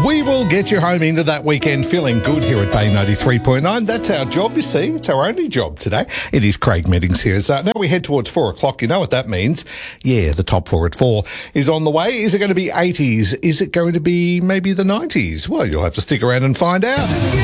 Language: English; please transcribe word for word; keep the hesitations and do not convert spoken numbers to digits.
We will get you home into that weekend feeling good here at Bay ninety-three point nine. That's our job, you see. It's our only job today. It is Craig Meddings here. So now we head towards four o'clock. You know what that means. Yeah, the top four at four is on the way. Is it going to be eighties? Is it going to be maybe the nineties? Well, you'll have to stick around and find out.